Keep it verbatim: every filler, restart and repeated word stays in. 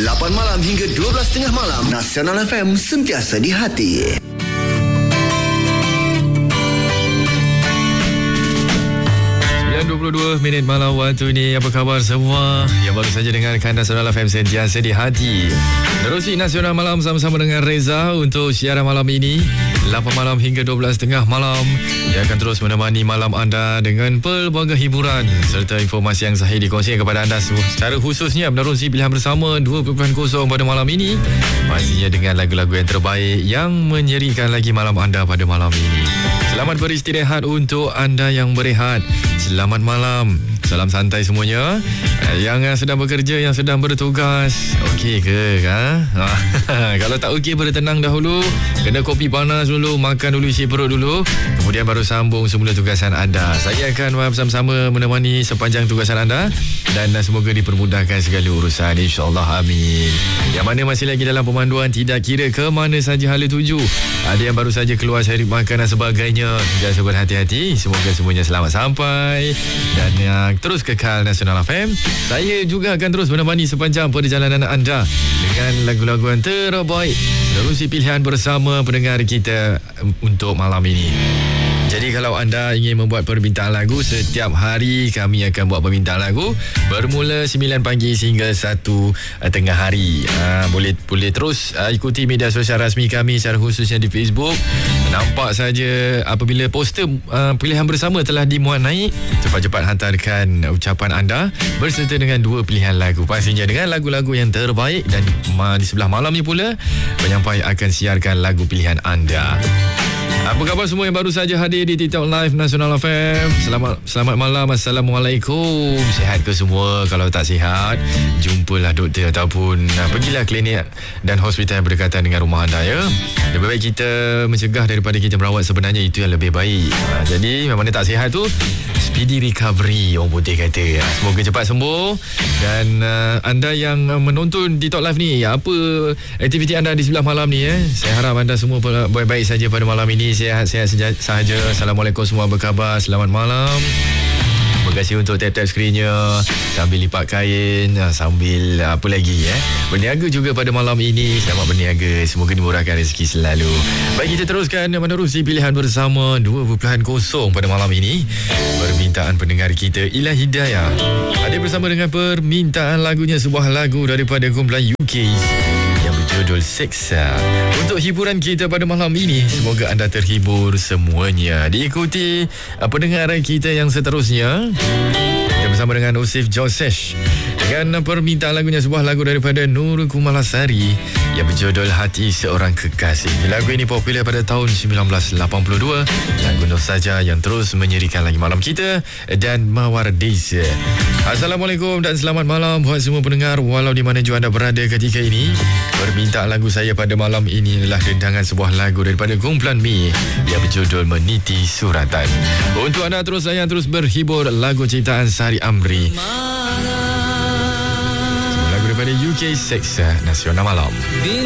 lapan malam hingga dua belas tiga puluh malam. Nasional F M, sentiasa di hati. dua puluh dua minit malam waktu ini. Apa khabar semua yang baru saja dengarkan Nasional F M, sentiasa di hati. Terusi Nasional Malam sama-sama dengan Reza untuk siaran malam ini, lapan malam hingga dua belas tiga puluh malam. Dia akan terus menemani malam anda dengan pelbagai hiburan serta informasi yang sahih dikongsikan kepada anda secara khususnya menerusi pilihan bersama dua kosong pada malam ini. Pastinya dengan lagu-lagu yang terbaik yang menyerikan lagi malam anda pada malam ini. Selamat beristirahat untuk anda yang berehat. Selamat malam. Salam santai semuanya. Yang sedang bekerja, yang sedang bertugas, okey ke? Ha? Kalau tak okey, bertenang dahulu. Kena kopi panas dulu, makan dulu, isi perut dulu. Kemudian baru sambung semula tugasan anda. Saya akan bersama-sama menemani sepanjang tugasan anda. Dan semoga dipermudahkan segala urusan, insyaAllah, amin. Yang mana masih lagi dalam pemanduan, tidak kira ke mana saja hala tuju. Ada yang baru saja keluar cari makan dan sebagainya. Jangan berhati-hati. Semoga semuanya selamat sampai. Dan yang terus kekal Nasional F M. Saya juga akan terus menemani sepanjang perjalanan anda dengan lagu-lagu yang terbaik. Terusi pilihan bersama pendengar kita untuk malam ini. Jadi kalau anda ingin membuat permintaan lagu, setiap hari kami akan buat permintaan lagu bermula sembilan pagi sehingga satu tengah hari. Ha, boleh boleh terus uh, ikuti media sosial rasmi kami secara khususnya di Facebook. Nampak saja apabila poster uh, pilihan bersama telah dimuat naik, cepat-cepat hantarkan ucapan anda berserta dengan dua pilihan lagu. Pastinya dengan lagu-lagu yang terbaik. Dan uh, di sebelah malam ni pula penyampai akan siarkan lagu pilihan anda. Apa khabar semua yang baru saja hadir di TikTok Live Nasional F M? Selamat selamat malam. Assalamualaikum. Sihat ke semua? Kalau tak sihat, jumpalah doktor ataupun uh, pergilah klinik dan hospital yang berdekatan dengan rumah anda, ya. Lebih baik kita mencegah daripada kita merawat, sebenarnya itu yang lebih baik. Uh, jadi memang tak sihat tu, speedy recovery orang putih kata. Semoga cepat sembuh. Dan uh, anda yang uh, menonton TikTok Live ni, apa aktiviti anda di sebelah malam ni, eh? Saya harap anda semua baik-baik saja pada malam ini. Sihat-sihat sahaja. Assalamualaikum semua, berkhabar. Selamat malam. Terima kasih untuk tap-tap skrinnya sambil lipat kain, sambil apa lagi, eh? berniaga juga pada malam ini. Selamat berniaga. Semoga dimurahkan rezeki selalu. Baik, kita teruskan menerusi pilihan bersama dua kosong pada malam ini. Permintaan pendengar kita, Ila Hidayah, ada bersama dengan permintaan lagunya, sebuah lagu daripada kumpulan U K yang berjudul Seksa. Untuk hiburan kita pada malam ini, semoga anda terhibur semuanya. Diikuti pendengar kita yang seterusnya, yang bersama dengan Usif Joseph dengan permintaan lagunya, sebuah lagu daripada Nur Kumalasari yang berjudul Hati Seorang Kekasih. Lagu ini popular pada tahun sembilan belas lapan puluh dua. Lagu nostalgia yang terus menyerikan lagi malam kita dan mawar desa. Assalamualaikum dan selamat malam buat semua pendengar walau di mana jua anda berada ketika ini. Permintaan lagu saya pada malam ini adalah dendangan sebuah lagu daripada kumpulan Mi yang berjudul Meniti Suratan. Untuk anda terus layan, terus berhibur, lagu ciptaan Sari Amri. Lagu daripada U K, Seksa, Nasional Malam.